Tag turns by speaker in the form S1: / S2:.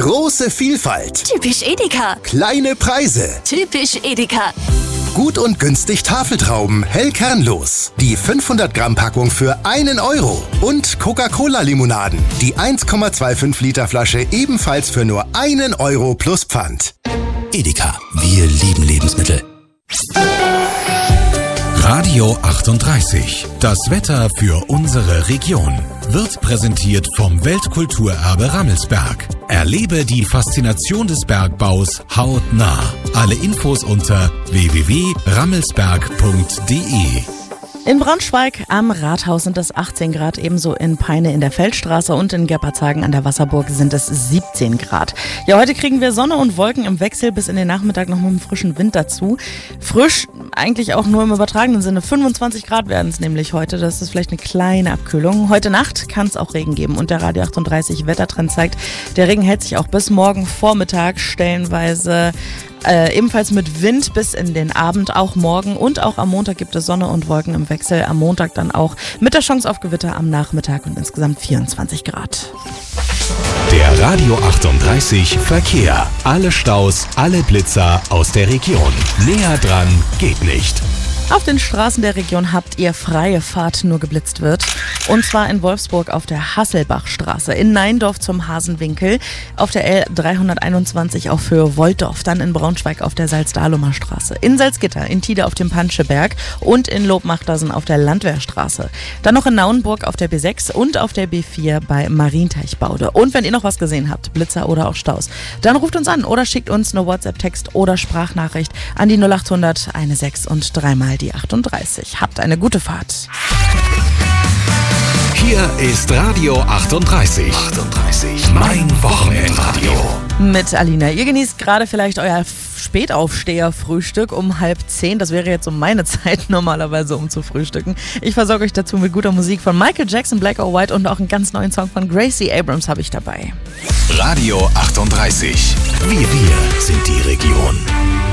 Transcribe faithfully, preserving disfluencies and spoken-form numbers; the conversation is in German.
S1: Große Vielfalt.
S2: Typisch Edeka.
S1: Kleine Preise.
S2: Typisch Edeka.
S1: Gut und günstig Tafeltrauben, hell kernlos. Die fünfhundert Gramm Packung für einen Euro. Und Coca-Cola-Limonaden. Die eins Komma fünfundzwanzig Liter Flasche ebenfalls für nur einen Euro plus Pfand.
S3: Edeka, wir lieben Lebensmittel.
S4: Radio achtunddreißig. Das Wetter für unsere Region wird präsentiert vom Weltkulturerbe Rammelsberg. Erlebe die Faszination des Bergbaus hautnah. Alle Infos unter w w w punkt rammelsberg punkt d e.
S5: In Braunschweig am Rathaus sind es achtzehn Grad, ebenso in Peine in der Feldstraße und in Gerpertshagen an der Wasserburg sind es siebzehn Grad. Ja, heute kriegen wir Sonne und Wolken im Wechsel bis in den Nachmittag noch mit einem frischen Wind dazu. Frisch, eigentlich auch nur im übertragenen Sinne, fünfundzwanzig Grad werden es nämlich heute. Das ist vielleicht eine kleine Abkühlung. Heute Nacht kann es auch Regen geben und der Radio achtunddreißig Wettertrend zeigt, der Regen hält sich auch bis morgen Vormittag stellenweise Äh, ebenfalls mit Wind bis in den Abend, auch morgen und auch am Montag gibt es Sonne und Wolken im Wechsel. Am Montag dann auch mit der Chance auf Gewitter am Nachmittag und insgesamt vierundzwanzig Grad.
S4: Der Radio achtunddreißig Verkehr. Alle Staus, alle Blitzer aus der Region. Näher dran geht nicht.
S5: Auf den Straßen der Region habt ihr freie Fahrt, nur geblitzt wird. Und zwar in Wolfsburg auf der Hasselbachstraße, in Neindorf zum Hasenwinkel, auf der L dreihunderteinundzwanzig auf Höhe Wolldorf, dann in Braunschweig auf der Salzdahlumer Straße, in Salzgitter, in Tide auf dem Panscheberg und in Lobmachtersen auf der Landwehrstraße. Dann noch in Nauenburg auf der B sechs und auf der B vier bei Marienteichbaude. Und wenn ihr noch was gesehen habt, Blitzer oder auch Staus, dann ruft uns an oder schickt uns eine WhatsApp-Text oder Sprachnachricht an die null achthundert sechzehn und dreimal die achtunddreißig. Habt eine gute Fahrt.
S4: Hier ist Radio achtunddreißig. achtunddreißig. Mein Wochenendradio.
S5: Mit Alina. Ihr genießt gerade vielleicht euer Spätaufsteher-Frühstück um halb zehn. Das wäre jetzt um meine Zeit normalerweise, um zu frühstücken. Ich versorge euch dazu mit guter Musik von Michael Jackson, Black or White und auch einen ganz neuen Song von Gracie Abrams habe ich dabei.
S4: Radio achtunddreißig. Wir, wir sind die Region.